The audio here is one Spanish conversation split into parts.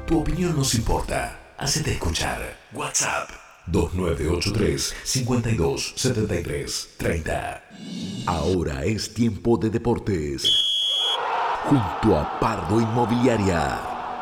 Tu opinión nos importa. Hacete escuchar. WhatsApp 2983-5273-30. Ahora es tiempo de deportes. Junto a Pardo Inmobiliaria.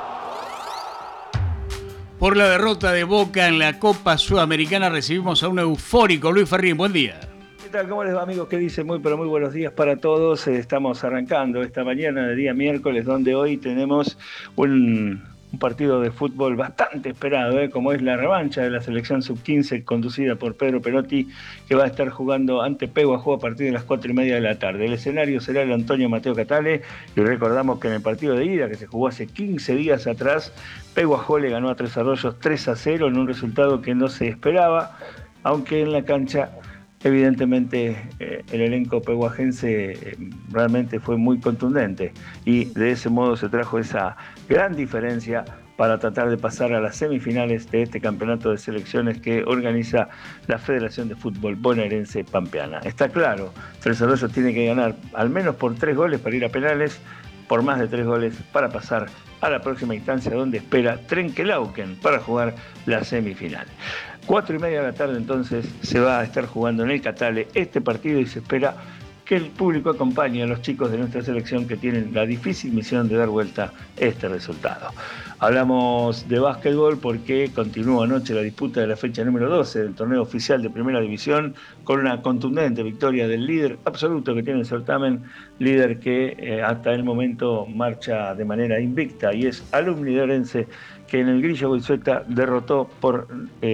Por la derrota de Boca en la Copa Sudamericana recibimos a un eufórico Luis Ferrín. Buen día. ¿Qué tal? ¿Cómo les va, amigos? ¿Qué dice? Muy buenos días para todos. Estamos arrancando esta mañana de día miércoles, donde hoy tenemos un partido de fútbol bastante esperado, como es la revancha de la selección sub-15 conducida por Pedro Perotti, que va a estar jugando ante Peguajó a partir de las 4:30 de la tarde. El escenario será el Antonio Mateo Catale, y recordamos que en el partido de ida, que se jugó hace 15 días atrás, Peguajó le ganó a Tres Arroyos 3-0 en un resultado que no se esperaba, aunque en la cancha evidentemente el elenco peguajense realmente fue muy contundente y de ese modo se trajo esa gran diferencia para tratar de pasar a las semifinales de este campeonato de selecciones que organiza la Federación de Fútbol Bonaerense Pampeana. Está claro, Tres Arroyos tiene que ganar al menos por 3 goles para ir a penales, por más de 3 goles para pasar a la próxima instancia, donde espera Trenquelauquen para jugar la semifinal. 4:30 de la tarde entonces se va a estar jugando en el Catale este partido y se espera que el público acompañe a los chicos de nuestra selección que tienen la difícil misión de dar vuelta este resultado. Hablamos de básquetbol porque continúa anoche la disputa de la fecha número 12 del torneo oficial de Primera División con una contundente victoria del líder absoluto que tiene el certamen, líder que hasta el momento marcha de manera invicta, y es Alumni de Orense, que en el Grillo Goizueta derrotó por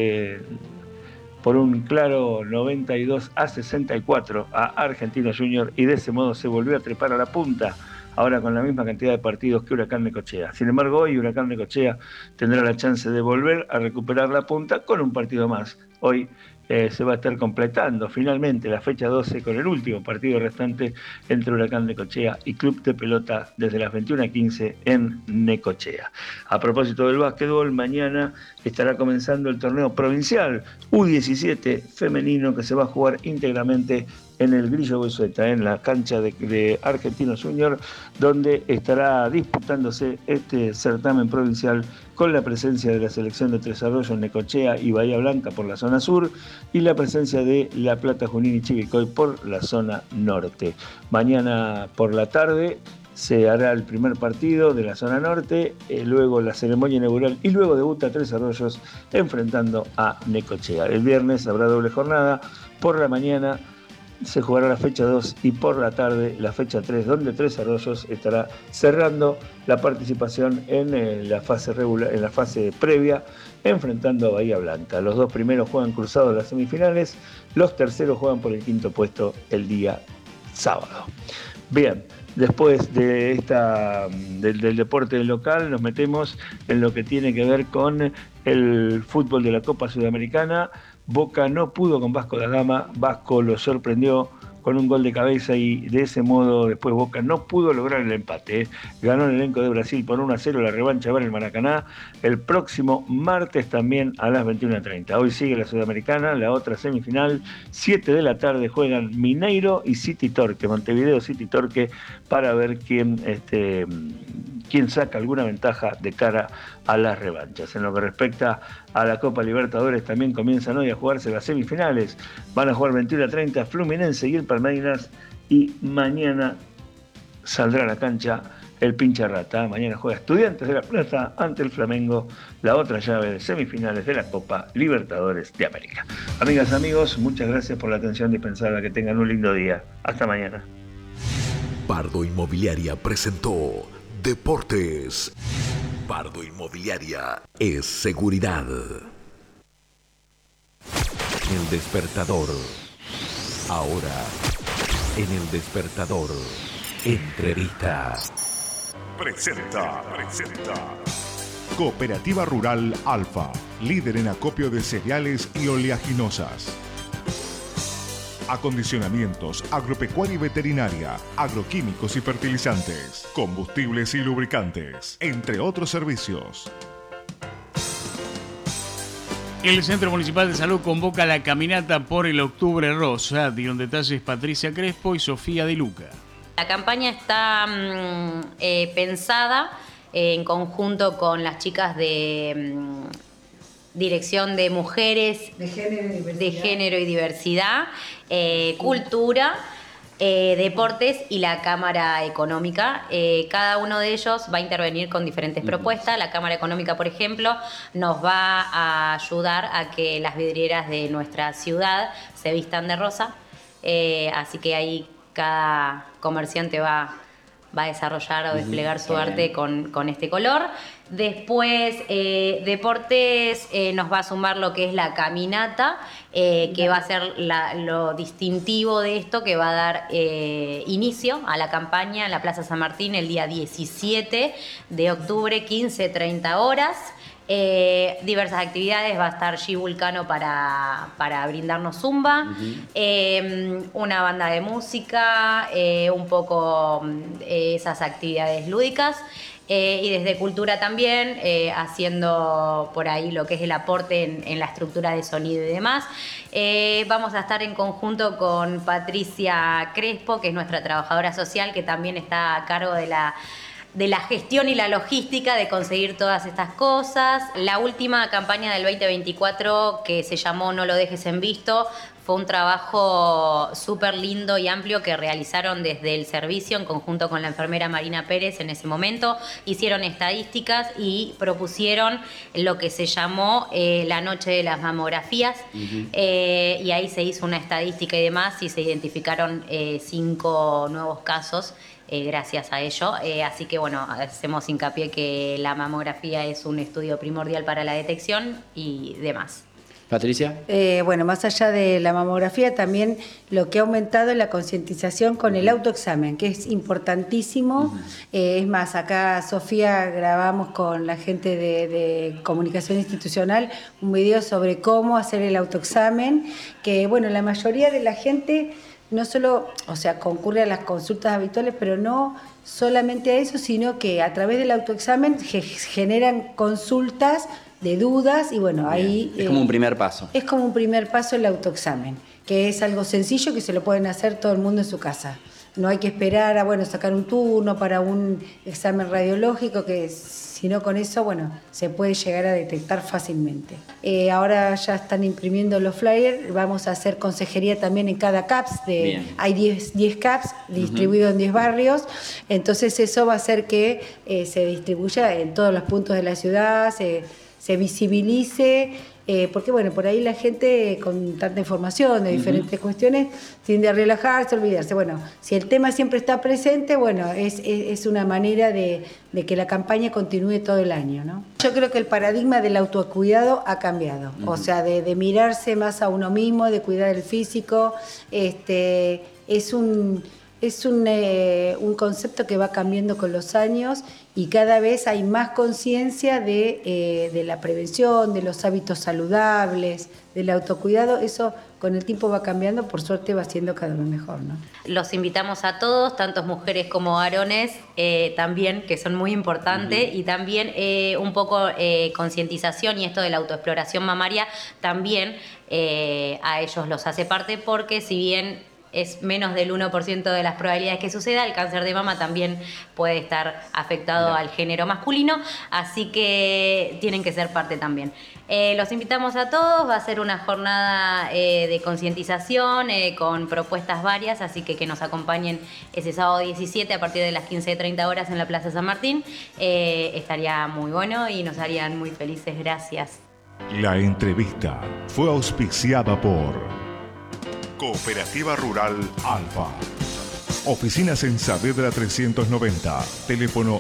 un claro 92-64 a Argentino Junior, y de ese modo se volvió a trepar a la punta, ahora con la misma cantidad de partidos que Huracán Necochea. Sin embargo, hoy Huracán Necochea tendrá la chance de volver a recuperar la punta con un partido más. Hoy se va a estar completando finalmente la fecha 12 con el último partido restante entre Huracán Necochea y Club de Pelota desde las 21:15 en Necochea. A propósito del básquetbol, mañana estará comenzando el torneo provincial U17 femenino, que se va a jugar íntegramente en el Grillo Goizueta, en la cancha de Argentino Junior, donde estará disputándose este certamen provincial con la presencia de la selección de Tres Arroyos, Necochea y Bahía Blanca por la zona sur, y la presencia de La Plata, Junín y Chivilcoy por la zona norte. Mañana por la tarde se hará el primer partido de la zona norte, luego la ceremonia inaugural y luego debuta Tres Arroyos enfrentando a Necochea. El viernes habrá doble jornada, por la mañana se jugará la fecha 2 y por la tarde la fecha 3, donde Tres Arroyos estará cerrando la participación en la fase regular, en la fase previa, enfrentando a Bahía Blanca. Los dos primeros juegan cruzados en las semifinales, los terceros juegan por el quinto puesto el día sábado. Bien, después de del deporte local nos metemos en lo que tiene que ver con el fútbol de la Copa Sudamericana. Boca no pudo con Vasco da Gama, Vasco lo sorprendió con un gol de cabeza y de ese modo después Boca no pudo lograr el empate. Ganó el elenco de Brasil por 1-0, la revancha va en el Maracaná el próximo martes también a las 21:30. Hoy sigue la Sudamericana, la otra semifinal, 7 de la tarde juegan Mineiro y City Torque, Montevideo City Torque, para ver quién saca alguna ventaja de cara a las revanchas. En lo que respecta a la Copa Libertadores, también comienzan hoy a jugarse las semifinales. Van a jugar 21:30 Fluminense y el Palmeiras, y mañana saldrá a la cancha el pincha rata. Mañana juega Estudiantes de La Plata ante el Flamengo, la otra llave de semifinales de la Copa Libertadores de América. Amigas, amigos, muchas gracias por la atención dispensada. Que tengan un lindo día. Hasta mañana. Pardo Inmobiliaria presentó Deportes. Pardo Inmobiliaria es seguridad. El despertador. Ahora, en el despertador, entrevista. Presenta. Cooperativa Rural Alfa, líder en acopio de cereales y oleaginosas. Acondicionamientos, agropecuaria y veterinaria, agroquímicos y fertilizantes, combustibles y lubricantes, entre otros servicios. El Centro Municipal de Salud convoca la caminata por el Octubre Rosa. Dieron detalles Patricia Crespo y Sofía de Luca. La campaña está pensada en conjunto con las chicas de Dirección de Mujeres, de Género y Diversidad, Cultura, Deportes y la Cámara Económica. Cada uno de ellos va a intervenir con diferentes propuestas. La Cámara Económica, por ejemplo, nos va a ayudar a que las vidrieras de nuestra ciudad se vistan de rosa. Así que ahí cada comerciante va a desarrollar o desplegar su arte con este color. Después, Deportes nos va a sumar lo que es la caminata, que va a ser lo distintivo de esto, que va a dar inicio a la campaña en la Plaza San Martín el día 17 de octubre, 15:30 horas. Diversas actividades, va a estar G Vulcano para brindarnos zumba, una banda de música, un poco esas actividades lúdicas, y desde Cultura también, haciendo por ahí lo que es el aporte en la estructura de sonido y demás. Vamos a estar en conjunto con Patricia Crespo, que es nuestra trabajadora social, que también está a cargo de la gestión y la logística de conseguir todas estas cosas. La última campaña del 2024, que se llamó No lo dejes en visto, fue un trabajo súper lindo y amplio que realizaron desde el servicio en conjunto con la enfermera Marina Pérez en ese momento. Hicieron estadísticas y propusieron lo que se llamó la noche de las mamografías. Y ahí se hizo una estadística y demás y se identificaron 5 nuevos casos gracias a ello. Así que bueno, hacemos hincapié que la mamografía es un estudio primordial para la detección y demás. Patricia. Bueno, más allá de la mamografía, también lo que ha aumentado es la concientización con el autoexamen, que es importantísimo. Es más, acá, Sofía, grabamos con la gente de comunicación institucional un video sobre cómo hacer el autoexamen, que bueno, la mayoría de la gente no solo, o sea, concurre a las consultas habituales, pero no solamente a eso, sino que a través del autoexamen generan consultas de dudas y bueno, bien, ahí... Es como un primer paso. Es como un primer paso el autoexamen, que es algo sencillo que se lo pueden hacer todo el mundo en su casa. No hay que esperar a, sacar un turno para un examen radiológico, que sino con eso, se puede llegar a detectar fácilmente. Ahora ya están imprimiendo los flyers, vamos a hacer consejería también en cada CAPS, hay 10 CAPS distribuidos en 10 barrios, entonces eso va a hacer que se distribuya en todos los puntos de la ciudad, se visibilice, porque por ahí la gente con tanta información de diferentes cuestiones tiende a relajarse, a olvidarse. Si el tema siempre está presente, es una manera de que la campaña continúe todo el año, ¿no? Yo creo que el paradigma del autocuidado ha cambiado, o sea, de mirarse más a uno mismo, de cuidar el físico, es un concepto que va cambiando con los años y cada vez hay más conciencia de la prevención, de los hábitos saludables, del autocuidado. Eso con el tiempo va cambiando, por suerte va siendo cada vez mejor, ¿no? Los invitamos a todos, tanto mujeres como varones, también, que son muy importantes, y también un poco concientización, y esto de la autoexploración mamaria también a ellos los hace parte, porque si bien es menos del 1% de las probabilidades que suceda, el cáncer de mama también puede estar afectado al género masculino, así que tienen que ser parte también. Los invitamos a todos, va a ser una jornada de concientización con propuestas varias, así que nos acompañen ese sábado 17 a partir de las 15:30 horas en la Plaza San Martín. Estaría muy bueno y nos harían muy felices. Gracias. La entrevista fue auspiciada por Cooperativa Rural Alfa. Oficinas en Saavedra 390. Teléfono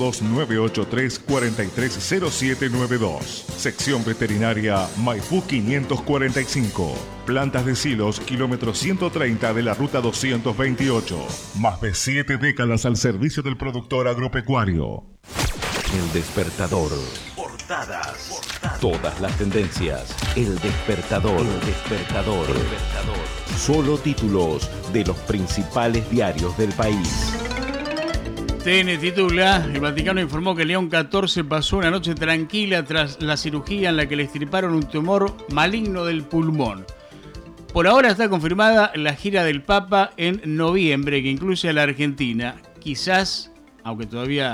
02983-430792. Sección Veterinaria Maipú 545. Plantas de silos, kilómetro 130 de la ruta 228. Más de 7 décadas al servicio del productor agropecuario. El Despertador. Portadas. Todas las tendencias. El Despertador. El Despertador. El Despertador. Solo títulos de los principales diarios del país. TN titula: el Vaticano informó que León XIV pasó una noche tranquila tras la cirugía en la que le extirparon un tumor maligno del pulmón. Por ahora está confirmada la gira del Papa en noviembre, que incluye a la Argentina. Quizás, aunque todavía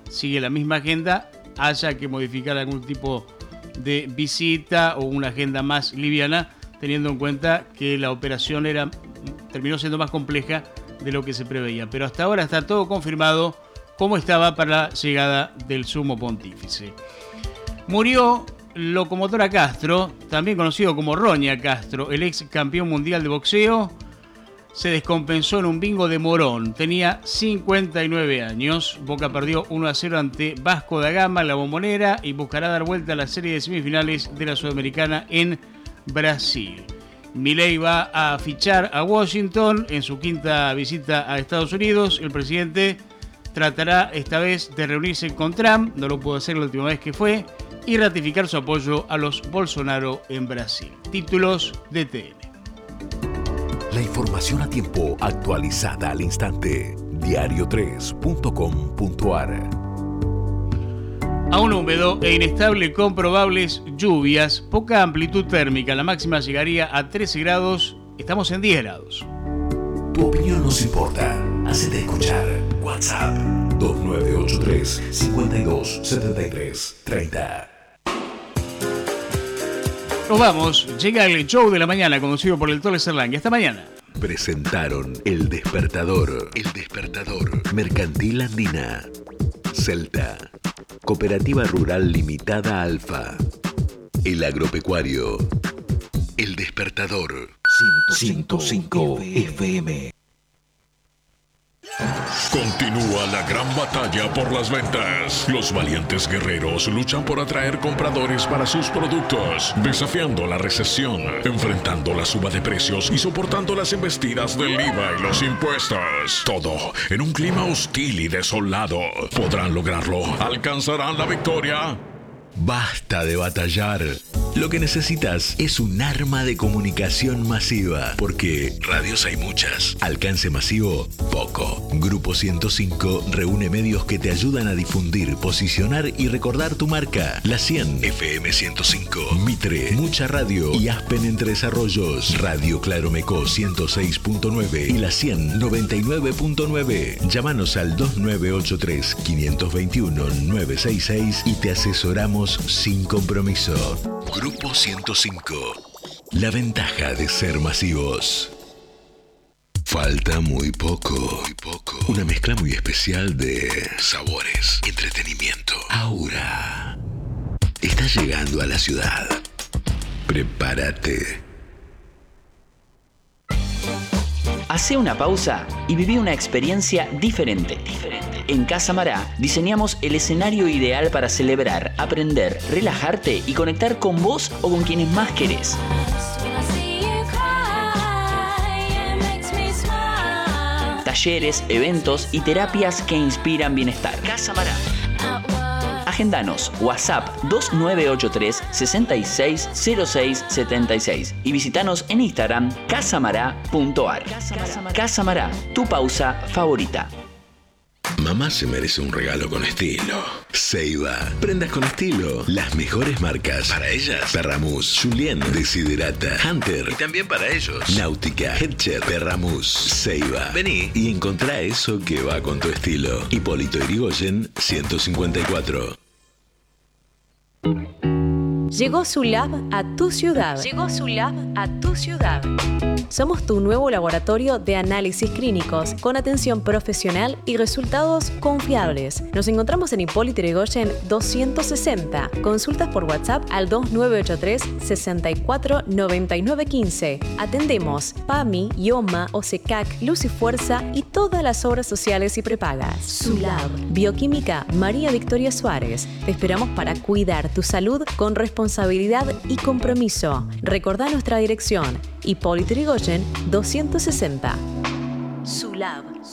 sigue la misma agenda, haya que modificar algún tipo de visita o una agenda más liviana, teniendo en cuenta que la operación terminó siendo más compleja de lo que se preveía. Pero hasta ahora está todo confirmado como estaba para la llegada del sumo pontífice. Murió Locomotora Castro, también conocido como Roña Castro, el ex campeón mundial de boxeo. Se descompensó en un bingo de Morón. Tenía 59 años. Boca perdió 1-0 ante Vasco da Gama en la Bombonera y buscará dar vuelta a la serie de semifinales de la Sudamericana en Brasil. Milei va a fichar a Washington en su quinta visita a Estados Unidos. El presidente tratará esta vez de reunirse con Trump, no lo pudo hacer la última vez que fue, y ratificar su apoyo a los Bolsonaro en Brasil. Títulos de TN. La información a tiempo, actualizada al instante. Diario3.com.ar. Aún húmedo e inestable con probables lluvias, poca amplitud térmica, la máxima llegaría a 13 grados, estamos en 10 grados. Tu opinión nos importa, hacete escuchar. WhatsApp 2983 52 73 30. Nos vamos, llega el show de la mañana conducido por el Tole Serlán. Hasta mañana. Presentaron El Despertador. El Despertador. Mercantil Andina. Celta. Cooperativa Rural Limitada Alfa. El Agropecuario. El Despertador. 105 FM. Continúa la gran batalla por las ventas. Los valientes guerreros luchan por atraer compradores para sus productos, desafiando la recesión, enfrentando la suba de precios y soportando las embestidas del IVA y los impuestos. Todo en un clima hostil y desolado. ¿Podrán lograrlo? ¿Alcanzarán la victoria? Basta de batallar. Lo que necesitas es un arma de comunicación masiva, porque radios hay muchas, alcance masivo, poco. Grupo 105 reúne medios que te ayudan a difundir, posicionar y recordar tu marca. La 100, FM 105, Mitre, Mucha Radio y Aspen Entre Desarrollos, Radio Claromeco 106.9 y la 100 99.9. Llámanos al 2983 521 966 y te asesoramos sin compromiso. Grupo 105. La ventaja de ser masivos. Falta muy poco. Una mezcla muy especial de sabores, entretenimiento, aura. Estás llegando a la ciudad. Prepárate. Hacé una pausa y viví una experiencia diferente. En Casa Mará diseñamos el escenario ideal para celebrar, aprender, relajarte y conectar con vos o con quienes más querés. Talleres, eventos y terapias que inspiran bienestar. Casa Mará. Agendanos, WhatsApp 2983 660676 y visitanos en Instagram casamará.ar. Casa Mará, tu pausa favorita. Mamá se merece un regalo con estilo. Ceiba, prendas con estilo. Las mejores marcas. Para ellas, Perramus, Julien, Desiderata, Hunter. Y también para ellos, Náutica, Headcher, Perramus, Ceiba. Vení y encontrá eso que va con tu estilo. Hipólito Yrigoyen, 154. Llegó Sulab a tu ciudad. Somos tu nuevo laboratorio de análisis clínicos con atención profesional y resultados confiables. Nos encontramos en Hipólito Yrigoyen 260. Consultas por WhatsApp al 2983 64 99 15. Atendemos PAMI, IOMA, OSECAC, Luz y Fuerza y todas las obras sociales y prepagas. Sulab. Bioquímica María Victoria Suárez. Te esperamos para cuidar tu salud con responsabilidad y compromiso. Recordá nuestra dirección: Hipólito Yrigoyen 260. Sulab.